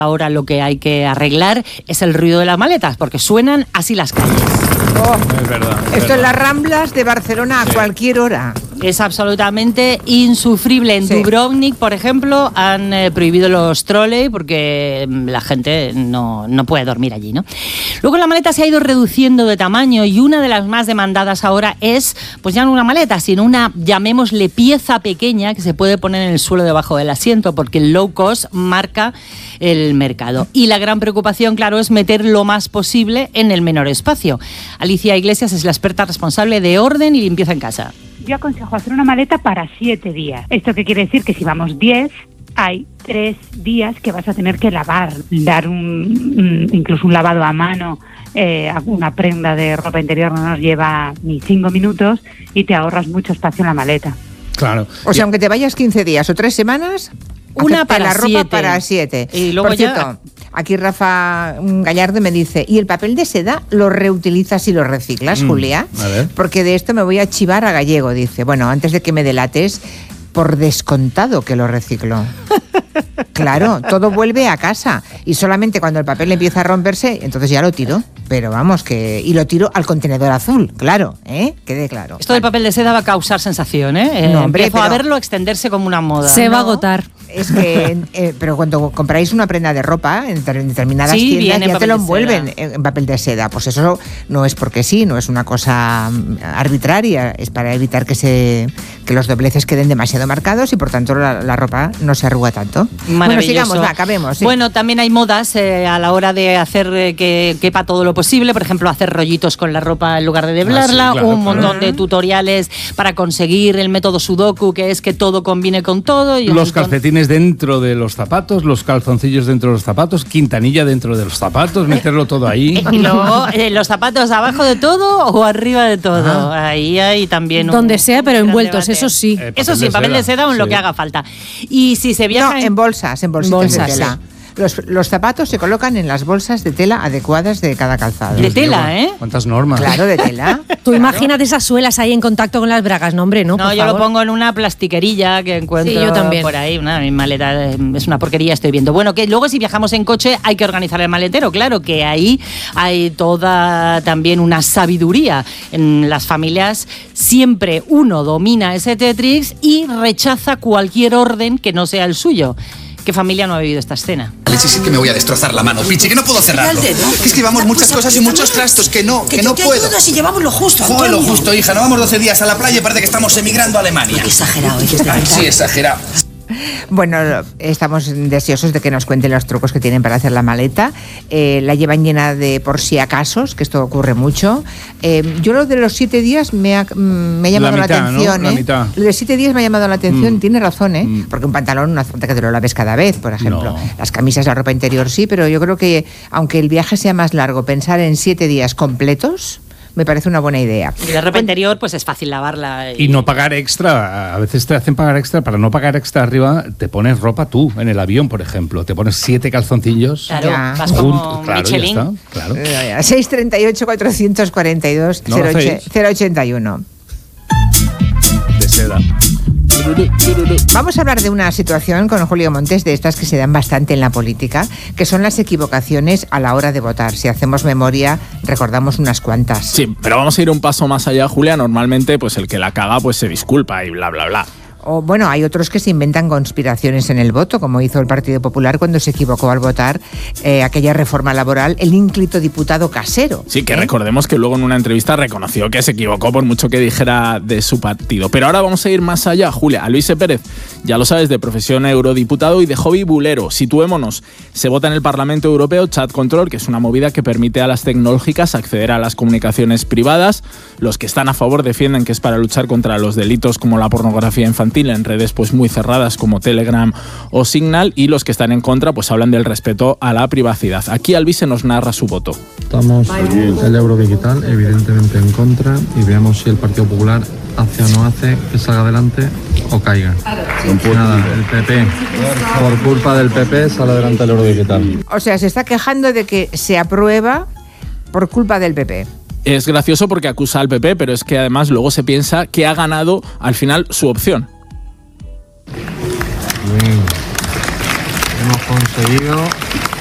Ahora lo que hay que arreglar es el ruido de las maletas, porque suenan así las calles. Es verdad. Esto en las Ramblas de Barcelona a cualquier hora. Es absolutamente insufrible. En Dubrovnik, por ejemplo, han prohibido los trolleys porque la gente no puede dormir allí, ¿no? Luego la maleta se ha ido reduciendo de tamaño y una de las más demandadas ahora es, pues ya no una maleta, sino una, llamémosle, pieza pequeña que se puede poner en el suelo debajo del asiento, porque el low cost marca el mercado. Y la gran preocupación, claro, es meter lo más posible en el menor espacio. Alicia Iglesias es la experta responsable de orden y limpieza en casa. Yo aconsejo hacer una maleta para 7 días. ¿Esto qué quiere decir? Que si vamos 10, hay 3 días que vas a tener que lavar, dar incluso un lavado a mano. Una prenda de ropa interior no nos lleva ni 5 minutos y te ahorras mucho espacio en la maleta. Claro. O sea, aunque te vayas 15 días o 3 semanas, una para la ropa 7. para 7. Y luego por cierto, aquí Rafa Gallardo me dice, ¿y el papel de seda lo reutilizas y lo reciclas, Julia? A ver. Porque de esto me voy a chivar a Gallego, dice. Bueno, antes de que me delates, por descontado que lo reciclo. Claro, todo vuelve a casa y solamente cuando el papel empieza a romperse, entonces ya lo tiro. Pero vamos, y lo tiro al contenedor azul, claro, quede claro. Esto del papel de seda va a causar sensación, No, hombre, empiezo a verlo extenderse como una moda. Se va a agotar. Es que, pero cuando compráis una prenda de ropa en determinadas tiendas ya te lo envuelven en papel de seda. Pues eso no es porque sí, no es una cosa arbitraria, es para evitar que los dobleces queden demasiado marcados y por tanto la ropa no se arruga tanto. Bueno, sigamos, acabemos. ¿Sí? Bueno, también hay modas a la hora de hacer que quepa todo lo posible, por ejemplo, hacer rollitos con la ropa en lugar de doblarla, montón de tutoriales para conseguir el método Sudoku, que es que todo combine con todo. Y los calcetines dentro de los zapatos, los calzoncillos dentro de los zapatos, quintanilla dentro de los zapatos, meterlo todo ahí. Y luego los zapatos abajo de todo o arriba de todo. Ahí hay también donde sea, pero envueltos, eso sí. Eso sí, papel de seda o en lo que haga falta. Y si se viaja en bolsas, en bolsitas de tela. Los zapatos se colocan en las bolsas de tela adecuadas de cada calzado. De tela, ¿eh? ¿Cuántas normas? Claro, de tela. Tú imagínate esas suelas ahí en contacto con las bragas, no, hombre, no. No, yo lo pongo en una plastiquerilla que encuentro yo también. por ahí. Mi maleta es una porquería, estoy viendo. Bueno, que luego si viajamos en coche hay que organizar el maletero, claro, que ahí hay toda también una sabiduría. En las familias siempre uno domina ese Tetris y rechaza cualquier orden que no sea el suyo. ¿Qué familia no ha vivido esta escena? Sí, sí que me voy a destrozar la mano, Pichi, que no puedo cerrarlo. Que es que llevamos muchas cosas y muchos trastos que no puedo. Si llevamos lo justo, Joder, lo justo, hija. No vamos 12 días a la playa y parece que estamos emigrando a Alemania. Qué exagerado, Sí, exagerado. Bueno, estamos deseosos de que nos cuenten los trucos que tienen para hacer la maleta. La llevan llena de por si acasos, que esto ocurre mucho. Yo lo de los 7 días me ha llamado la atención. ¿No? La mitad. Lo de 7 días me ha llamado la atención, tiene razón, porque un pantalón no hace falta que te lo laves cada vez, por ejemplo. No. Las camisas, la ropa interior sí, pero yo creo que aunque el viaje sea más largo, pensar en 7 días completos me parece una buena idea. Y la ropa interior, pues es fácil lavarla. Y no pagar extra. A veces te hacen pagar extra. Para no pagar extra arriba, te pones ropa tú, en el avión, por ejemplo. Te pones 7 calzoncillos. Claro, vas como claro, Michelin. Ya está, claro. 638 442 No 081. De seda. Vamos a hablar de una situación con Julio Montes, de estas que se dan bastante en la política, que son las equivocaciones a la hora de votar. Si hacemos memoria, recordamos unas cuantas. Sí, pero vamos a ir un paso más allá, Julia. Normalmente, pues el que la caga, pues se disculpa y bla, bla, bla. O bueno, hay otros que se inventan conspiraciones en el voto, como hizo el Partido Popular cuando se equivocó al votar aquella reforma laboral, el ínclito diputado Casero. Sí, que recordemos que luego en una entrevista reconoció que se equivocó por mucho que dijera de su partido. Pero ahora vamos a ir más allá, Julia. A Luis Pérez, ya lo sabes, de profesión eurodiputado y de hobby bulero. Situémonos. Se vota en el Parlamento Europeo Chat Control, que es una movida que permite a las tecnológicas acceder a las comunicaciones privadas. Los que están a favor defienden que es para luchar contra los delitos como la pornografía infantil en redes pues muy cerradas como Telegram o Signal, y los que están en contra pues hablan del respeto a la privacidad. Aquí Alvise nos narra su voto. Estamos el euro digital evidentemente en contra y veamos si el Partido Popular hace o no hace que salga adelante o caiga. Nada, el PP, por culpa del PP sale adelante el euro digital. O sea, se está quejando de que se aprueba por culpa del PP. Es gracioso porque acusa al PP, pero es que además luego se piensa que ha ganado al final su opción. hemos conseguido